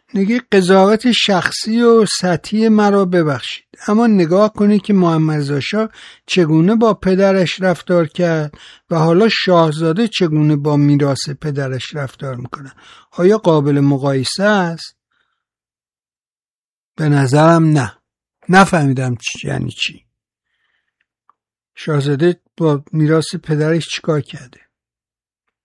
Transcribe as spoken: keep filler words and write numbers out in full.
نگه قضاوت شخصی و سطحی مرا ببخشید، اما نگاه کنید که محمد رضا شاه چگونه با پدرش رفتار کرد و حالا شاهزاده چگونه با میراث پدرش رفتار میکنه. آیا قابل مقایسه است؟ به نظرم نه. نفهمیدم چی یعنی چی. شاهزاده با میراث پدرش چیکار کرده؟